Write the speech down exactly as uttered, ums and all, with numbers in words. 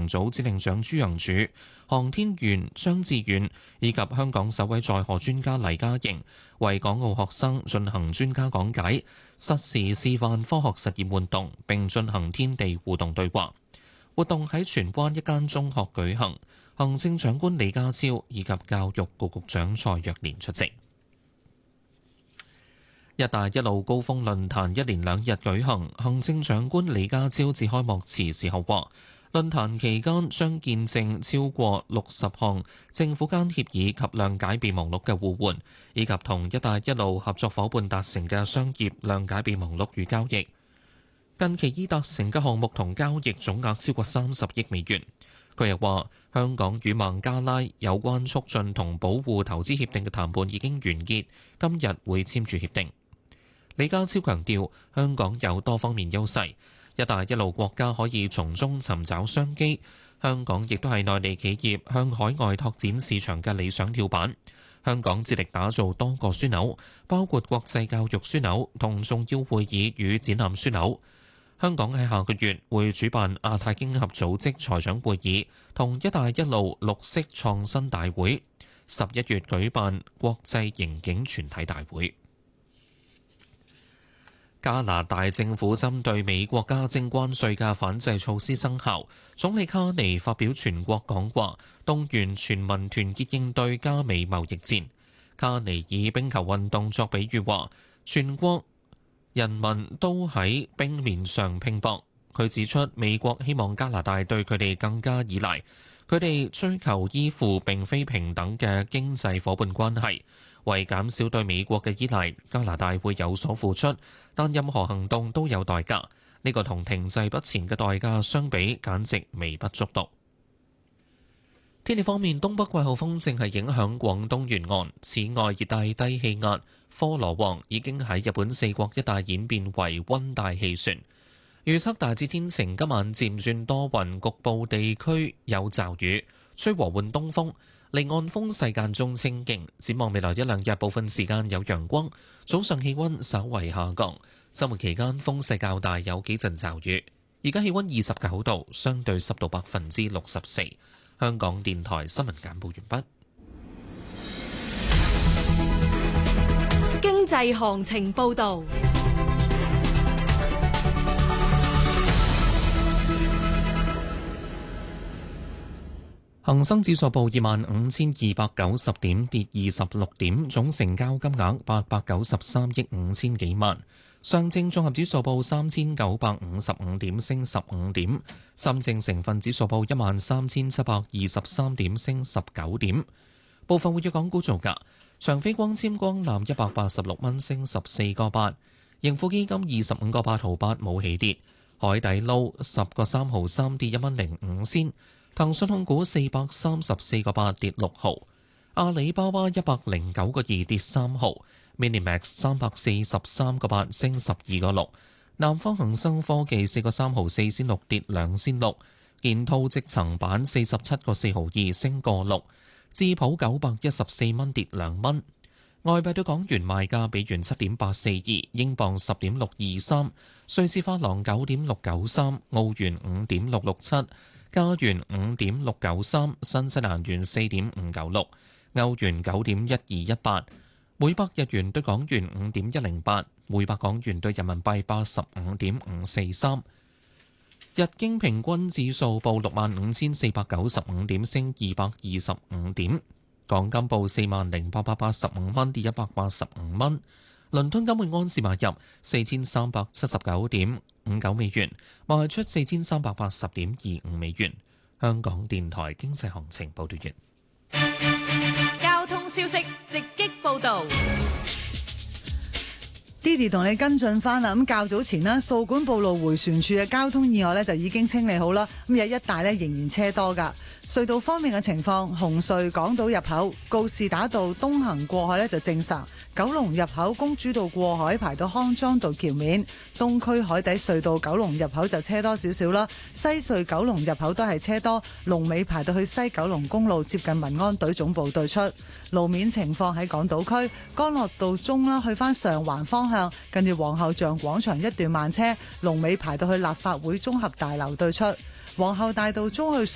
重組指令長朱楊柱、航天員張志遠以及香港首位載荷專家黎嘉瑩為港澳學生進行專家講解、實時示範科學實驗活動，並進行天地互動對話。活動喺荃灣一間中學舉行，行政長官李家超以及教育局局長蔡若蓮出席。一帶一路高峰論壇一連兩日舉行，行政長官李家超致開幕詞時候話，論壇期間將見證超過六十項政府間協議及諒解備忘錄嘅互換，以及同一帶一路合作伙伴達成嘅商業諒解備忘錄與交易。近期已達成嘅項目同交易總額超過三十億美元。佢又話，香港與孟加拉有關促進同保護投資協定嘅談判已經完結，今日會簽署協定。李家超強調，香港有多方面優勢，一帶一路國家可以從中尋找商機，香港亦都係內地企業向海外拓展市場嘅理想跳板。香港致力打造多個樞紐，包括國際教育樞紐同重要會議與展覽樞紐。香港喺下個月會主辦亞太經合組織財長會議同一帶一路綠色創新大會，十一月舉辦國際刑警全體大會。加拿大政府針對美國加徵關稅嘅反制措施生效，總理卡尼發表全國講話，動員全民團結應對加美貿易戰。卡尼以冰球運動作比喻話，全國人民都喺冰面上拼搏。佢指出，美國希望加拿大對佢哋更加依賴，佢哋追求依附並非平等嘅經濟夥伴關係。為減少對美國嘅依賴，加拿大會有所付出，但任何行動都有代價。呢個同停滯不前嘅代價相比，簡直微不足道。天氣方面，東北季候風正係影響廣東沿岸。此外，熱帶低氣壓科羅旺已經喺日本四國一帶演變為溫帶氣旋。預測大致天晴，今晚漸轉多雲，局部地區有驟雨，吹和緩東風。離岸風勢間中清勁，展望未來一兩日部分時間有陽光，早上氣溫稍為下降。週末期間風勢較大，有幾陣驟雨。而家氣溫二十九度，相對濕度百分之六十四。香港電台新聞簡報完畢。經濟行情報導。 恒生指數報二萬五千二百九十點，跌二十六點，總成交金額八百九十三億五千幾萬。上證綜合指數報三千九百五十五點，升十五點。深證成分指數報一萬三千七百二十三點，升十九點。部分活躍港股造價：長飛光纖光纜一百八十六蚊，升十四個八；盈富基金二十五個八毫八，冇起跌；海底撈十個三毫三，跌一蚊零五仙。騰訊控股四百三十四個八，跌六毫，阿里巴巴一百零九個二，跌三毫，Minimax 三百四十三個八，升十二個六，南方恒生科技四個三毫四仙六，跌兩仙六，建滔積層板四十七個四毫二，升個六，智普九百一十四蚊，跌兩蚊。外幣對港元賣價，比元七點八四二，英鎊十點六二三，瑞士法郎九點六九三，澳元五點六六七。加元五點六九三，新西蘭元四點五九六，歐元九點一二一八，每百日元對港元五點一零八，每百港元對人民幣八十五點五四三。日經平均指數報六萬五千四百九十五點，升二百二十五點。港金報四萬零八百八十五蚊，跌一百八十五蚊。倫敦金每安士買入四千三百七十九點五九美元，賣出四千三百八十點二五美元。香港電台經濟行情報道完。 交通消息直擊報導。 Didi 同你跟進翻啦，咁較早前啦，掃管埔路迴旋處嘅交通意外咧就已經清理好啦，咁有一帶咧仍然車多噶。隧道方面嘅情況，紅隧港島入口告士打道東行過海咧就正常，九龍入口公主道過海排到康莊道橋面，東區海底隧道九龍入口就車多少少啦，西隧九龍入口都係車多，龍尾排到去西九龍公路接近民安隊總部對出。路面情況喺港島區干諾道中啦，去翻上環方向，近住皇后像廣場一段慢車，龍尾排到去立法會綜合大樓對出。皇后大道中去